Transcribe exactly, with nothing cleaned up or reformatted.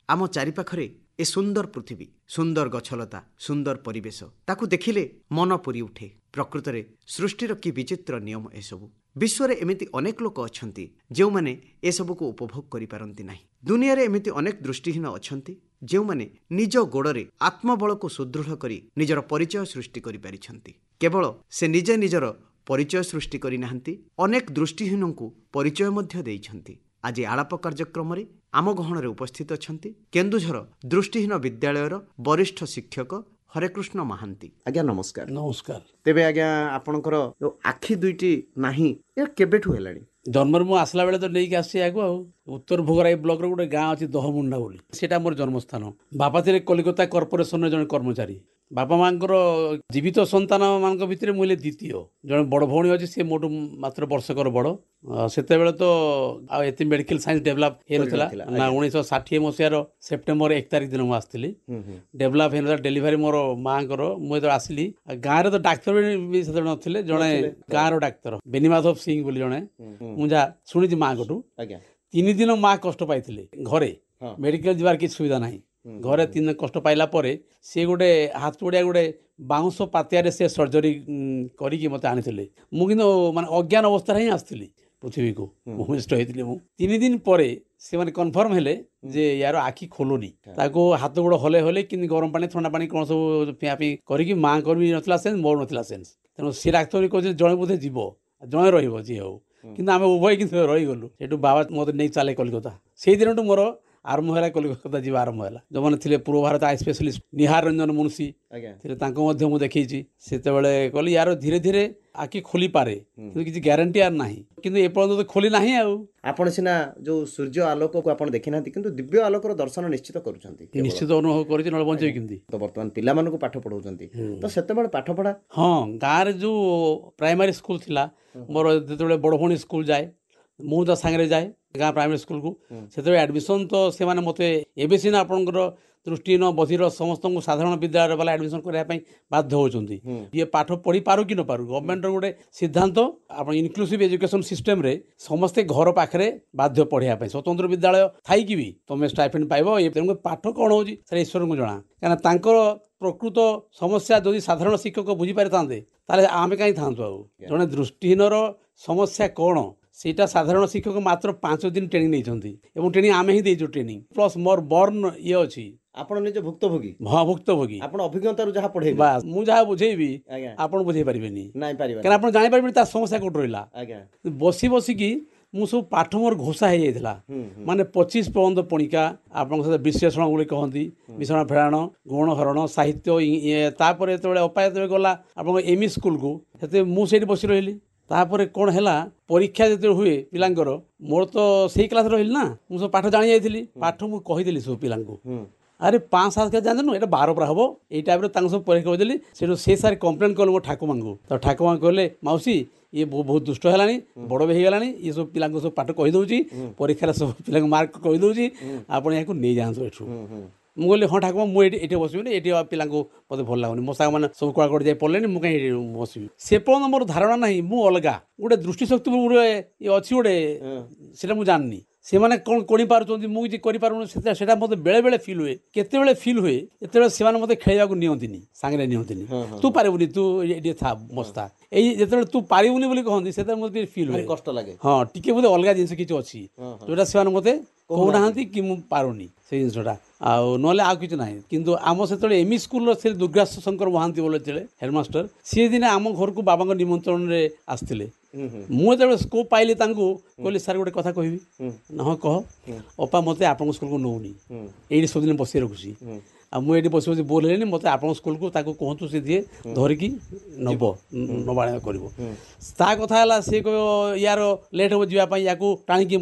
आम चारिपाखरे ए सुंदर पृथ्वी, सुंदर गछलता, सुंदर परिवेश ताकू देखिले मन पूरी उठे। प्रकृत में सृष्टिर कि विचित्र नियम एसबू। विश्व में एमती अनेक लोक अच्छा जो मैंने एसबू को उपभोग करि ना। दुनिया रे एमती अनेक दृष्टिहीन अच्छा जो मैंने निज गोड़े आत्मबल को सुदृढ़ करी निजर परिचय सृष्टि करि पारिछंती। केवल से निजे निजर परिचय सृष्टि करि नाहंती, अनेक दृष्टिहीन को परिचय मध्य देइछंती। आज आलाप कार्यक्रम में आम गहन उपस्थित अछंती केन्दुझर दृष्टिहीन विद्यालयर वरिष्ठ शिक्षक हरेकृष्ण महांती। आज्ञा नमस्कार। नमस्कार। तेबे आज्ञा आपणकर जो आखि दुईटी नाही या केबेठु हेलाणी? जन्म मु आसला बेले तो नहीं आसी आगु आ उत्तर भोगराई ब्लॉक रे गोटे गाँ अच्छी दहमुंडा बोली, सेटा मोर जन्मस्थान। बापा थे कलिकता कॉर्पोरेशन जन कर्मचारी। बापा माँ जीवित संतान मान भितर मुझे द्वितीय। जन बड़ भौणी अच्छी सी मोटू मात्र वर्षकर बड़। से तो आते मेडिकल साइंस डेभलप होता ना। उन्नीस षाठी मसीहार सेप्टेम्बर एक तारिख दिन मुझे डेभलप होता डेलीवरी मोर माँ मुझे आसली। गाँव तो डाक्तर भी से नी जड़े गाँव डाक्तर बेनीमाधव सिंह बोली जड़े मुझे शुणी माँ कटू। तीन दिन माँ कष्ट पाई घरे मेडिकल जबार कि सुविधा ना। घरे तीन कष्ट पाइला परे सी गोटे हाथ पड़िया गोटे बाउंश पातिया से सर्जरी करी मत आनी। मुझे माने अज्ञान अवस्था ही आसती पृथ्वी को भूमिष्ठ होती। मुझे तीन दिन पर से माने कन्फर्म हेले जे यार आखि खोलुनी। ताको हाथ गोड़ हले हले कि गरम पानी थंडा पानी कौन सब पियापी करी माँ कर भी नाला सेन्स मोर नाला सेन्स। तेणु सी डाक्तर कहे जड़े बोधे जीव जड़े रही जी हो कि आम उभय कि रहीगलु। से बाबा मत नहीं चले कलिकता। से दिन मोर आरंभ है कलिकता जी आरंभ है। जो मैंने थे पूर्व भारत आई स्पेशलिस्ट निहार रंजन मुंशी मुझे देखी से कहली यार धीरे धीरे आखि खोली पारे किसी ग्यारंटी यार ना कि एपर्तंत तो खोली ना। आपण सीना जो सूर्य आलोक को आपण देखि नांती किंतु दिव्य आलोकर दर्शन निश्चित करूछंती। निश्चित अनुभव करिछि न बंचे किंती तो वर्तमान पिला मानको को पाठ पढौछंती। तो सेते बेले पाठ पढा हां गाँ रे जो प्राइमरी स्कूल थिला मोर जेते बड़ भौणी स्कूल जाए मुझे सांगे जाए गाँ प्राइमरी स्कूल को से एडमिशन तो से मत एवं सीना आपंकर दृष्टिहीन बधिर समस्त को साधारण विद्यालय वाला एडमिशन करने बाध्य होती। ये पाठ पढ़ी पारू कि न पारू गवर्नमेंट गोटे सिद्धांत आप इनक्लूसिव एजुकेशन सिस्टम रे समस्ते घर पाखे बाध्य पढ़ाई स्वतंत्र विद्यालय थी भी तुम स्टाइपेंड पाइब। तेणु पाठ कौन हो ईश्वर को जना कहीं प्रकृत समस्या जदि साधारण शिक्षक बुझी पारि था आम कहीं था जड़े दृष्टिहीन समस्या कौन सेटा साधारण शिक्षक मात्र पांच दिन ट्रेनिंग नहीं ट्रेनिंग आम ही देचु ट्रेनिंग प्लस मोर बर्न ये अच्छी आपण निज भुक्तभोगी। हाँ भुक्तभोगी आपण अभिज्ञता जहाँ पढ़े बास मु जहाँ बुझेबी आपण बुझे पारिबेनी कहीं आप जानी पारिबेनी समस्या कोट रहा। बसी बसिकी मु सब पाठ मोर घोषा हो जाता माने पच्चीस पर्यंत पणिका आप विश्लेषण गुड़ी कहती विषण फेड़ाण गुण हरण साहित्य तापर जो अपाय गला आप एमई स्कूल को मुझे बसी रही। तापर कौन है परीक्षा जो हुए पिलांकर मोर तो सही क्लास रही ना मुझे सब पाठ जानी जाइली पाठ मुझे कहीदेली सब पिला अरे पाँच सात के जानते ये बार पूरा हम ये टाइप सब परीक्षा कहीदेली से सारे कम्प्लेन कल मो ठाकुमा को तो ठाकुमा कहले मौसी ये बहुत दुष्ट है बड़ भी होगा ये सब पिला सब पाठ कहीदे परीक्षा सब पिला मार्क कहीदे आप नहीं जातु एठू मुझे हाँ ठाकुर मुझे बसबी ये पिला मत भल लगुनि मो साग मैंने सब कड़ा कड़ी जाए पड़े मुझे कहीं बसबी से पर्यटन मोर धारणा ना मु अलग गोटे दृष्टिशक्ति गोटे अच्छी गोटे से मुझे जाननी से मैंने कौन कर पार्टी मुझे कर मत बेले बेले फिल हुए केते फिल हुए ये से मत खेल नियंती सांगे नियंती तू पारिबुनी तू ये था मस्ता ये जो तू पारिबुनी बोली कहती से मत फिल हुए कष्ट लगे। हाँ टी बोधे अलग जिन किसी अच्छी जोटा से मत कहना कि मुझे पारुनी से जिनटा आउ ना आउ कि ना कि आम से एमई स्कूल से दुर्गाश शंकर महांती बोले हेडमास्टर सी दिन आम घर को बाबा निमंत्रण में आसते मुझे स्कोप पाइली कहली सार गोटे कथा कहबी ना हाँ कह अपा मत आप स्कूल को नौनी ये सब दिन बस रखुची आ मुझे बस बस बोल है मत आप स्कूल को कहतु सी दिए धरिकी नब नबा कर कथा सी कह यार लेट हम जावाई या टाणी